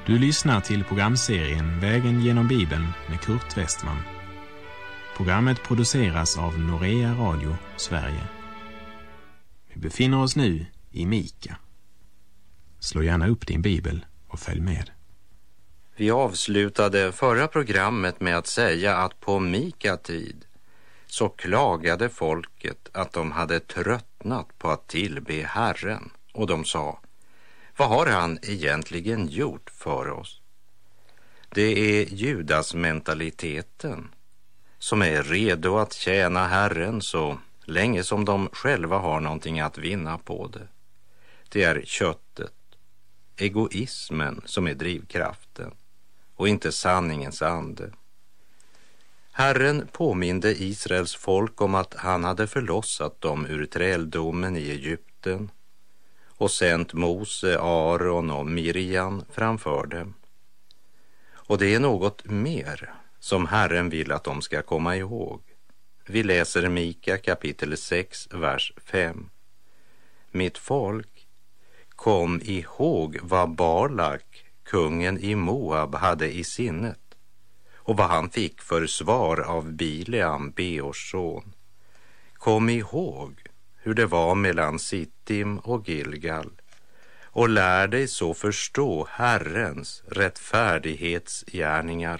Du lyssnar till programserien Vägen genom Bibeln med Kurt Westman. Programmet produceras av Norea Radio, Sverige. Vi befinner oss nu i Mika. Slå gärna upp din bibel och följ med. Vi avslutade förra programmet med att säga att på Mika-tid så klagade folket att de hade tröttnat på att tillbe Herren. Och de sa: vad har han egentligen gjort för oss? Det är Judas-mentaliteten som är redo att tjäna Herren så länge som de själva har någonting att vinna på det. Det är köttet, egoismen som är drivkraften och inte sanningens ande. Herren påminde Israels folk om att han hade förlossat dem ur träldomen i Egypten och sänt Mose, Aron och Miriam framför dem. Och det är något mer som Herren vill att de ska komma ihåg. Vi läser Mika kapitel 6, vers 5. Mitt folk, kom ihåg vad Balak, kungen i Moab, hade i sinnet och vad han fick för svar av Bileam, Beors son. Kom ihåg hur det var mellan Sittim och Gilgal och lär dig så förstå Herrens rättfärdighetsgärningar.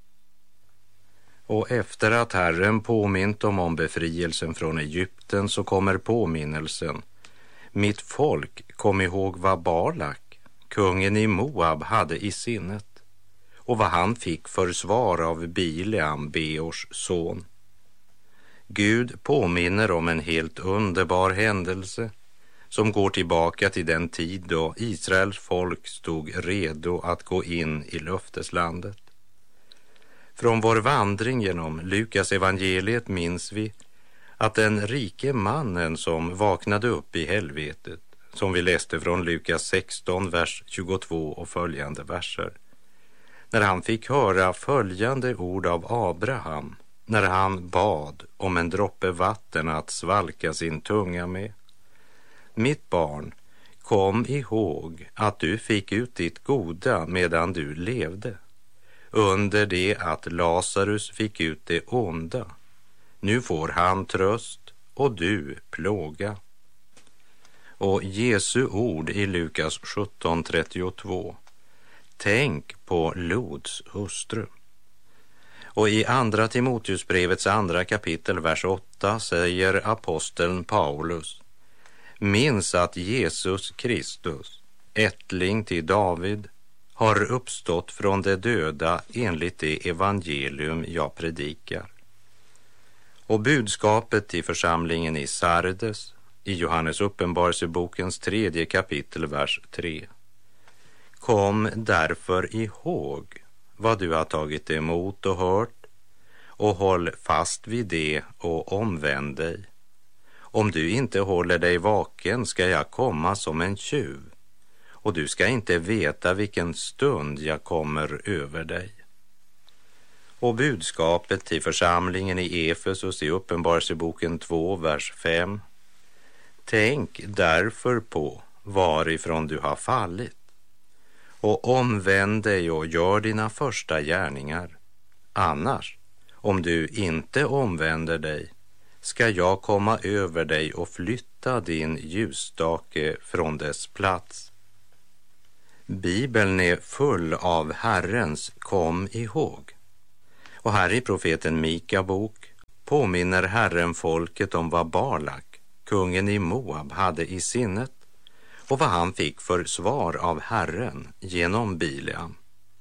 Och efter att Herren påmint dem om befrielsen från Egypten så kommer påminnelsen: mitt folk, kom ihåg vad Balak, kungen i Moab, hade i sinnet och vad han fick för svar av Bileam, Beors son. Gud påminner om en helt underbar händelse som går tillbaka till den tid då Israels folk stod redo att gå in i löfteslandet. Från vår vandring genom Lukas evangeliet minns vi att den rike mannen som vaknade upp i helvetet, som vi läste från Lukas 16, vers 22 och följande verser, när han fick höra följande ord av Abraham, när han bad om en droppe vatten att svalka sin tunga med: mitt barn, kom ihåg att du fick ut ditt goda medan du levde, under det att Lazarus fick ut det onda. Nu får han tröst och du plåga. Och Jesu ord i Lukas 17:32: tänk på Lots hustru. Och i andra Timoteusbrevets andra kapitel, vers 8, säger aposteln Paulus: minns att Jesus Kristus, ättling till David, har uppstått från de döda enligt det evangelium jag predikar. Och budskapet till församlingen i Sardes i Johannes uppenbarelsebokens 3 kapitel, vers 3: kom därför ihåg vad du har tagit emot och hört, och håll fast vid det och omvänd dig. Om du inte håller dig vaken ska jag komma som en tjuv, och du ska inte veta vilken stund jag kommer över dig. Och budskapet till församlingen i Efesus i uppenbarelseboken 2, vers 5: tänk därför på varifrån du har fallit, och omvänd dig och gör dina första gärningar. Annars, om du inte omvänder dig, ska jag komma över dig och flytta din ljusstake från dess plats. Bibeln är full av Herrens kom ihåg. Och här i profeten Mika bok påminner Herren folket om vad Balak, kungen i Moab, hade i sinnet och vad han fick för svar av Herren genom Bileam.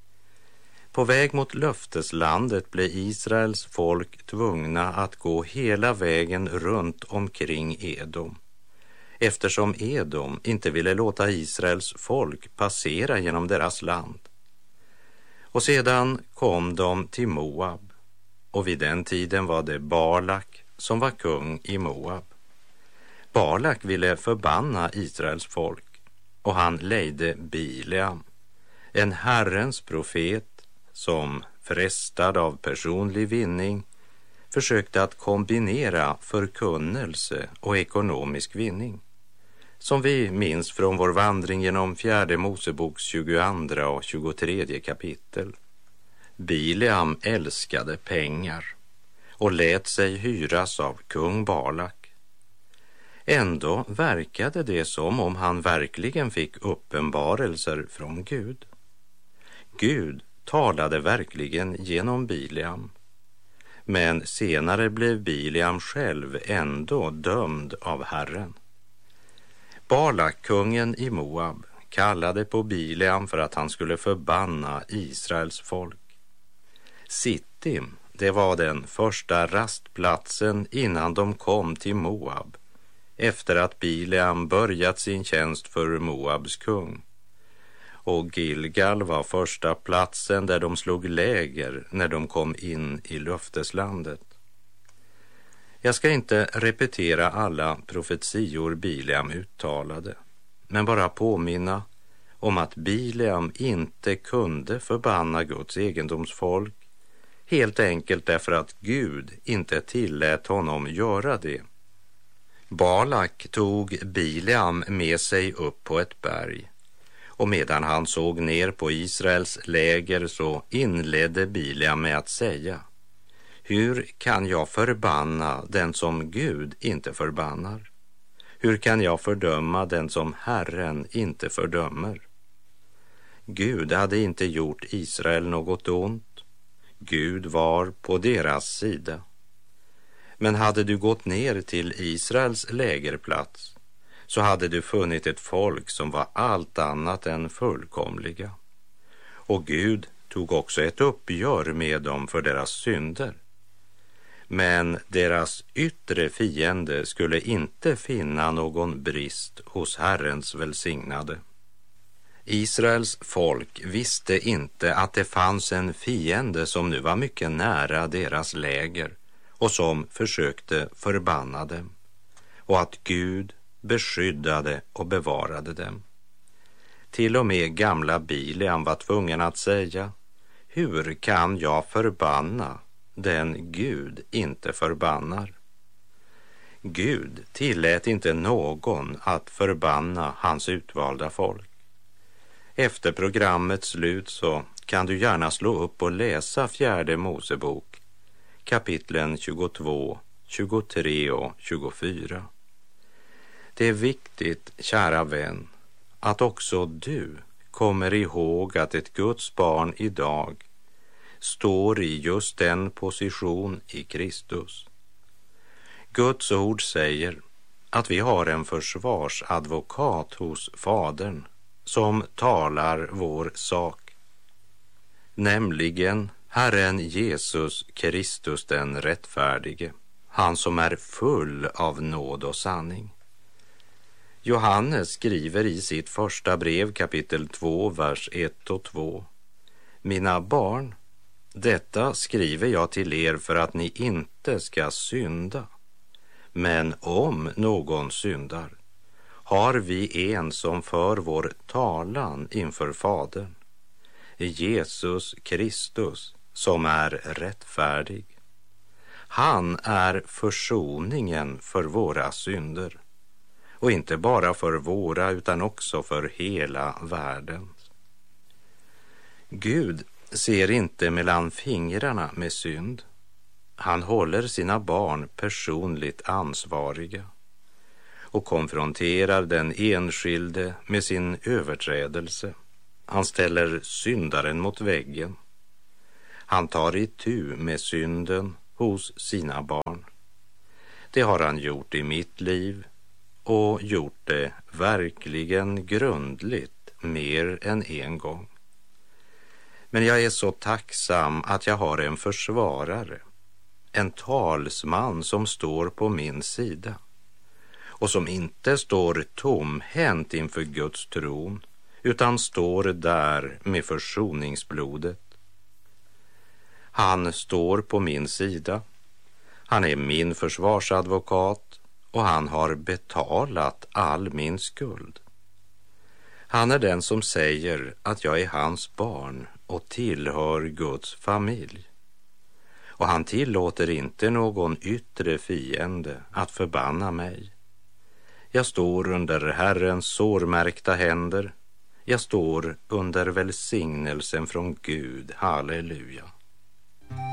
På väg mot löfteslandet blev Israels folk tvungna att gå hela vägen runt omkring Edom, eftersom Edom inte ville låta Israels folk passera genom deras land. Och sedan kom de till Moab, och vid den tiden var det Balak som var kung i Moab. Balak ville förbanna Israels folk, och han lejde Bileam, en Herrens profet som, frestad av personlig vinning, försökte att kombinera förkunnelse och ekonomisk vinning. som vi minns från vår vandring genom 4 Moseboks 22 och 23 kapitel. Bileam älskade pengar och lät sig hyras av kung Balak. Ändå verkade det som om han verkligen fick uppenbarelser från Gud. Gud talade verkligen genom Bileam. Men senare blev Bileam själv ändå dömd av Herren. Balak, kungen i Moab, kallade på Bileam för att han skulle förbanna Israels folk. Sittim, det var den första rastplatsen innan de kom till Moab, efter att Bileam börjat sin tjänst för Moabs kung. Och Gilgal var första platsen där de slog läger när de kom in i löfteslandet. Jag ska inte repetera alla profetior Bileam uttalade, men bara påminna om att Bileam inte kunde förbanna Guds egendomsfolk, helt enkelt därför att Gud inte tillät honom göra det. Balak tog Bileam med sig upp på ett berg, och medan han såg ner på Israels läger så inledde Bileam med att säga: hur kan jag förbanna den som Gud inte förbannar? Hur kan jag fördöma den som Herren inte fördömer? Gud hade inte gjort Israel något ont. Gud var på deras sida. Men hade du gått ner till Israels lägerplats så hade du funnit ett folk som var allt annat än fullkomliga. Och Gud tog också ett uppgör med dem för deras synder. Men deras yttre fiende skulle inte finna någon brist hos Herrens välsignade. Israels folk visste inte att det fanns en fiende som nu var mycket nära deras läger och som försökte förbanna dem, och att Gud beskyddade och bevarade dem. Till och med gamla Bileam var tvungen att säga: hur kan jag förbanna den Gud inte förbannar? Gud tillät inte någon att förbanna hans utvalda folk. Efter programmets slut så kan du gärna slå upp och läsa 4 Mosebok, kapitlen 22, 23 och 24. Det är viktigt, kära vän, att också du kommer ihåg att ett Guds barn idag står i just den position i Kristus. Guds ord säger att vi har en försvarsadvokat hos Fadern som talar vår sak, nämligen Herren Jesus Kristus den rättfärdige, han som är full av nåd och sanning. Johannes skriver i sitt första brev, kapitel 2, vers 1 och 2: mina barn, detta skriver jag till er för att ni inte ska synda. Men om någon syndar har vi en som för vår talan inför Fadern, Jesus Kristus, som är rättfärdig. Han är försoningen för våra synder, och inte bara för våra utan också för hela världen. Gud ser inte mellan fingrarna med synd. Han håller sina barn personligt ansvariga och konfronterar den enskilde med sin överträdelse. Han ställer syndaren mot väggen. Han tar itu med synden hos sina barn. Det har han gjort i mitt liv och gjort det verkligen grundligt mer än en gång. Men jag är så tacksam att jag har en försvarare, en talsman som står på min sida och som inte står tomhänt inför Guds tron utan står där med försoningsblodet. Han står på min sida. Han är min försvarsadvokat och han har betalat all min skuld. Han är den som säger att jag är hans barn och tillhör Guds familj. Och han tillåter inte någon yttre fiende att förbanna mig. Jag står under Herrens sårmärkta händer. Jag står under välsignelsen från Gud. Halleluja.